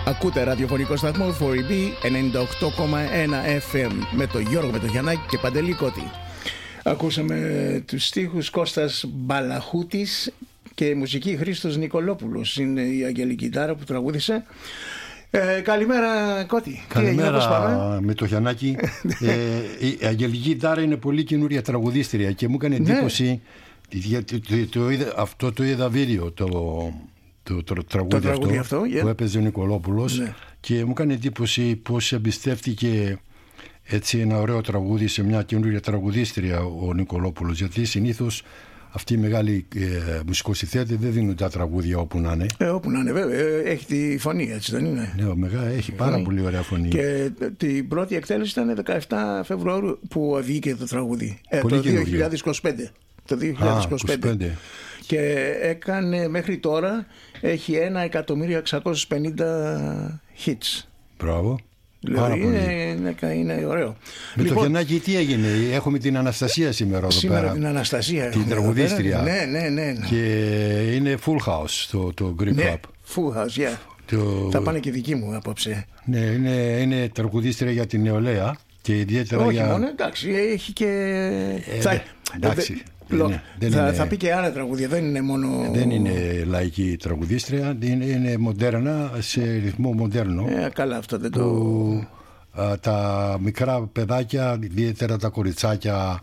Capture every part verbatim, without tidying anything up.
Ακούτε ραδιοφωνικό σταθμό φορ ι μπι ενενήντα οκτώ κόμμα ένα εφ εμ με τον Γιώργο, με τον Γιαννάκη και Παντελή Κώτη. Ακούσαμε τους στίχους Κώστας Μπαλαχούτης και μουσική Χρήστος Νικολόπουλος. Είναι η Αγγελική Τάρα που τραγούδισε. Ε, καλημέρα Κώτη. Καλημέρα με το Γιαννάκη. ε, η Αγγελική Τάρα είναι πολύ καινούρια τραγουδίστρια και μου έκανε εντύπωση, ναι. το, το, το, το, αυτό το είδα βίντεο το, το, το, το τραγούδι, το αυτό, αυτό yeah. που έπαιζε ο Νικολόπουλος, ναι. και μου έκανε εντύπωση πως εμπιστεύτηκε έτσι ένα ωραίο τραγούδι σε μια καινούρια τραγουδίστρια ο Νικολόπουλος, γιατί συνήθως αυτοί οι μεγάλοι ε, μουσικοσυνθέτες δεν δίνουν τα τραγούδια όπου να είναι. Ε, όπου να είναι, βέβαια. Έχει τη φωνή, έτσι δεν είναι? Ναι, ο Μεγά έχει πάρα φωνή. Πολύ ωραία φωνή. Και την πρώτη εκτέλεση ήταν δεκαεφτά Φεβρουαρίου που βγήκε το τραγούδι. Ε, το δύο χιλιάδες είκοσι πέντε. Το δύο χιλιάδες είκοσι πέντε. Α, είκοσι πέντε. Και έκανε μέχρι τώρα έχει ένα εκατομμύριο εξακόσιες πενήντα hits. Μπράβο. Δηλαδή είναι, είναι, είναι ωραίο. Με λοιπόν, το Γιαννάκη τι έγινε? Έχουμε την Αναστασία σήμερα εδώ σήμερα πέρα. Την Αναστασία. Την τραγουδίστρια. Ναι, ναι, ναι, ναι. Και είναι full house το, το Greek ναι, Club. Full house, yeah. Το... Θα πάνε και δική μου απόψε. Ναι, είναι, είναι τραγουδίστρια για την νεολαία και ιδιαίτερα όχι για... μόνο, εντάξει, έχει και... Ε, θα... Εντάξει. Δε... Δεν είναι, δεν θα, είναι, θα πει και άλλα τραγούδια, δεν είναι μόνο... Δεν είναι λαϊκή τραγουδίστρια, είναι, είναι μοντέρνα, σε ρυθμό μοντέρνο. Ε, καλά, αυτό δεν το... Που, α, τα μικρά παιδάκια, ιδιαίτερα τα κοριτσάκια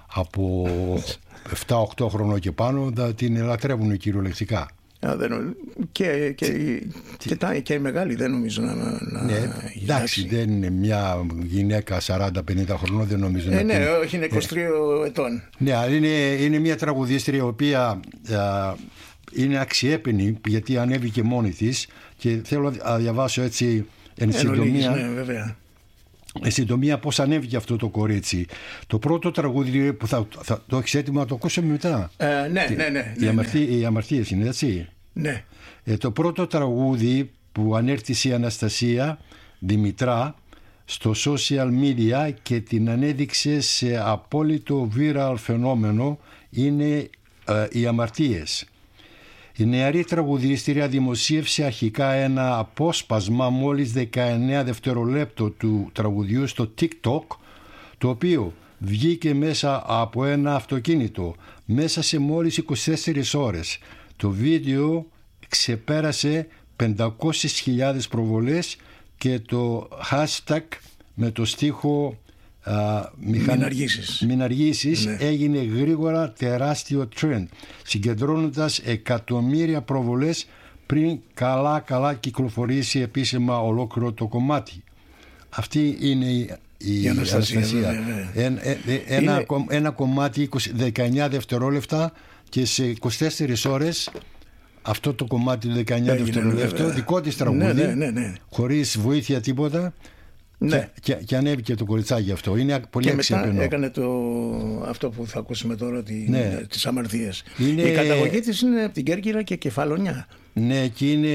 από επτά οκτώ χρονών και πάνω, θα την λατρεύουν κυριολεκτικά. Α, δεν, και, και, και, τα, και οι μεγάλοι δεν νομίζω να, να ναι, εντάξει, δεν είναι μια γυναίκα σαράντα πενήντα χρονών, δεν νομίζω. Ε, να ναι, την... όχι, είναι είκοσι τρία ε, ετών. Ναι, είναι, είναι μια τραγουδίστρια η οποία α, είναι αξιέπαινη, γιατί ανέβηκε μόνη της, και θέλω να διαβάσω έτσι εν συντομία. Ναι, βέβαια. Εν συντομία πώς ανέβηκε αυτό το κορίτσι. Το πρώτο τραγούδι που θα, θα το έχεις έτοιμο να το ακούσουμε μετά. Ε, ναι, ναι, ναι, οι, ναι, αμαρτί, ναι. οι αμαρτίες είναι, έτσι. Ναι. Ε, το πρώτο τραγούδι που ανέρτησε η Αναστασία Δημητρά στο social media και την ανέδειξε σε απόλυτο viral φαινόμενο είναι ε, οι αμαρτίες. Η νεαρή τραγουδίστρια δημοσίευσε αρχικά ένα απόσπασμα μόλις δεκαεννέα δευτερολέπτο του τραγουδιού στο TikTok, το οποίο βγήκε μέσα από ένα αυτοκίνητο μέσα σε μόλις είκοσι τέσσερις ώρες. Το βίντεο ξεπέρασε πεντακόσιες χιλιάδες προβολές και το hashtag με το στίχο Uh, μηχαν... μην αργήσεις, μην αργήσεις ναι. έγινε γρήγορα τεράστιο trend, συγκεντρώνοντας εκατομμύρια προβολές πριν καλά καλά κυκλοφορήσει επίσημα ολόκληρο το κομμάτι. Αυτή είναι η, η, η Αναστασία, Αναστασία. Ένα, ένα, είναι... ένα κομμάτι είκοσι, δεκαεννέα δευτερόλεπτα και σε είκοσι τέσσερις ώρες αυτό το κομμάτι δεκαεννέα δευτερόλεπτα, δικό της τραγούδι, ναι, ναι, ναι, ναι. χωρίς βοήθεια τίποτα. Ναι. Και, και, και ανέβηκε το κοριτσάκι αυτό. Είναι πολύ και αξιέπαινο. Μετά έκανε το, αυτό που θα ακούσουμε τώρα, τη, ναι. τις αμαρτίες. Είναι... Η καταγωγή της είναι από την Κέρκυρα και Κεφαλονιά. Ναι, και είναι,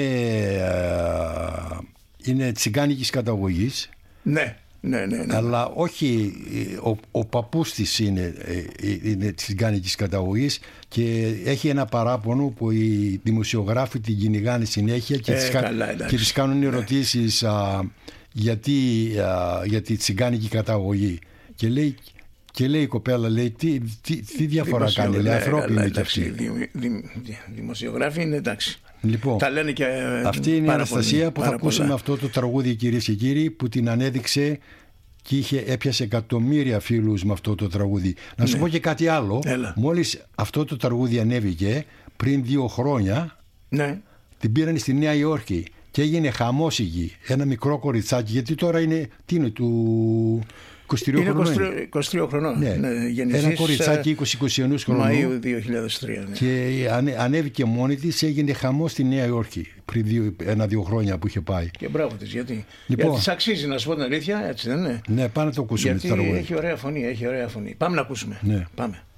α, είναι τσιγκάνικης καταγωγής. Ναι, ναι, ναι, ναι. Αλλά όχι, ο, ο παππούς της είναι, είναι τσιγκάνικης καταγωγής και έχει ένα παράπονο που οι δημοσιογράφοι την κυνηγάνε συνέχεια και, ε, τις, καλά, και τις κάνουν ερωτήσεις, ναι. α, γιατί, α, για τη τσιγκάνικη καταγωγή, και λέει, και λέει η κοπέλα, λέει, τι, τι, τι διαφορά κάνει, λέει, ανθρώπινη είναι και αυτή. Δη, δη, δημοσιογράφοι είναι εντάξει. Λοιπόν, τα λένε και αυτή είναι η Αναστασία πολύ, που θα ακούσουμε αυτό το τραγούδι, κυρίες και κύριοι, που την ανέδειξε και είχε, έπιασε εκατομμύρια φίλους με αυτό το τραγούδι. Να ναι. σου πω και κάτι άλλο. Έλα. Μόλις αυτό το τραγούδι ανέβηκε πριν δύο χρόνια, ναι. την πήραν στη Νέα Υόρκη και έγινε χαμός εκεί. Ένα μικρό κοριτσάκι, γιατί τώρα είναι, τι είναι, του είκοσι τρία χρονών. Είναι είκοσι τρία χρονών. Ναι. Ναι, ένα κοριτσάκι είκοσι είκοσι ένα χρονών. Μαΐου δύο χιλιάδες τρία. Ναι. Και ανέβηκε μόνη της, έγινε χαμός στη Νέα Υόρκη πριν ένα-δύο χρόνια που είχε πάει. Και μπράβο της, γιατί. Λοιπόν, γιατί της αξίζει, να σου πω την αλήθεια, έτσι δεν είναι? Ναι, πάμε να το ακούσουμε. Γιατί έχει ωραία φωνή, έχει ωραία φωνή. Πάμε να ακούσουμε. Ναι. Πάμε.